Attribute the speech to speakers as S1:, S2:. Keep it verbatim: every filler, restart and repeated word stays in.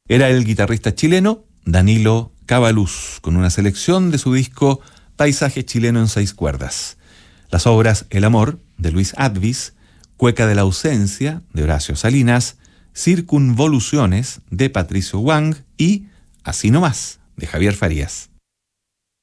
S1: Era el guitarrista chileno Danilo Cabaluz, con una selección de su disco Paisaje chileno en seis cuerdas. Las obras El amor, de Luis Advis, Cueca de la ausencia, de Horacio Salinas, Circunvoluciones, de Patricio Wang y Así nomás, de Javier Farías.